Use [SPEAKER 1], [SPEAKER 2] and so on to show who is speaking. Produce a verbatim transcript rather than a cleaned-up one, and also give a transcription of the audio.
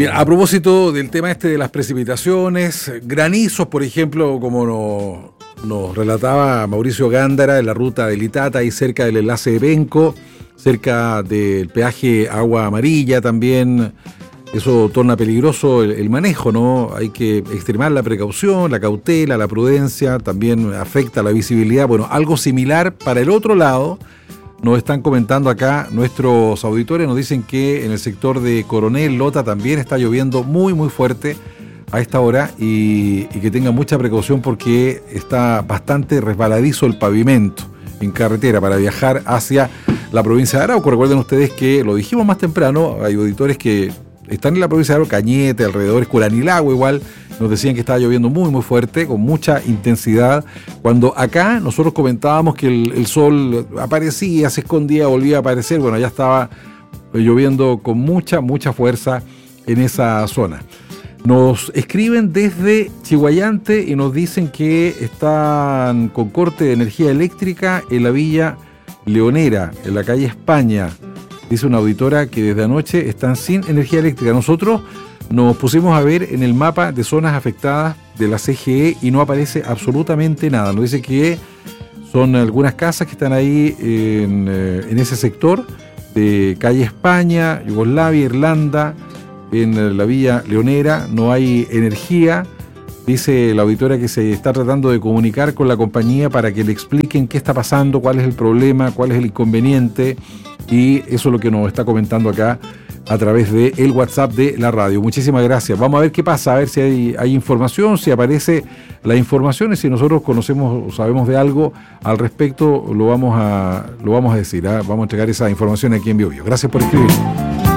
[SPEAKER 1] Mira, a propósito del tema este de las precipitaciones, granizos, por ejemplo, como nos, nos relataba Mauricio Gándara, en la ruta del Itata, ahí cerca del enlace de Penco, cerca del peaje Agua Amarilla también. Eso torna peligroso el, el manejo, ¿no? Hay que extremar la precaución, la cautela, la prudencia, también afecta la visibilidad. Bueno, algo similar para el otro lado. Nos están comentando acá nuestros auditores, nos dicen que en el sector de Coronel Lota también está lloviendo muy muy fuerte a esta hora y, y que tengan mucha precaución porque está bastante resbaladizo el pavimento en carretera para viajar hacia la provincia de Arauco. Recuerden ustedes que lo dijimos más temprano, hay auditores que están en la provincia de Arauco, Cañete, alrededores, Curanilagua igual, nos decían que estaba lloviendo muy muy fuerte, con mucha intensidad, cuando acá nosotros comentábamos que el, el sol aparecía, se escondía, volvía a aparecer, bueno, ya estaba lloviendo con mucha, mucha fuerza en esa zona. Nos escriben desde Chiguayante y nos dicen que están con corte de energía eléctrica en la Villa Leonera, en la calle España. Dice una auditora que desde anoche están sin energía eléctrica. Nosotros nos pusimos a ver en el mapa de zonas afectadas de la C G E y no aparece absolutamente nada. Nos dice que son algunas casas que están ahí en, en ese sector de calle España, Yugoslavia, Irlanda, en la Villa Leonera. No hay energía. Dice la auditora que se está tratando de comunicar con la compañía para que le expliquen qué está pasando, cuál es el problema, cuál es el inconveniente. Y eso es lo que nos está comentando acá a través de el WhatsApp de la radio. Muchísimas gracias. Vamos a ver qué pasa, a ver si hay, hay información, si aparece la información y si nosotros conocemos o sabemos de algo al respecto, lo vamos a, lo vamos a decir, ¿eh? Vamos a entregar esa información aquí en Bio Bio. Gracias por escribir.